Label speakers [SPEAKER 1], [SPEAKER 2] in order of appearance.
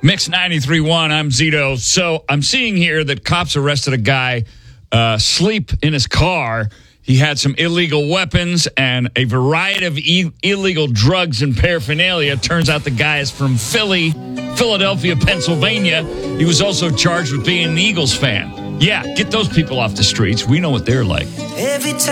[SPEAKER 1] Mix 93.1, I'm Zito. So I'm seeing here that cops arrested a guy asleep in his car. He had some illegal weapons and a variety of illegal drugs and paraphernalia. Turns out the guy is from Philadelphia, Pennsylvania. He was also charged with being an Eagles fan. Yeah, get those people off the streets. We know what they're like.
[SPEAKER 2] Every time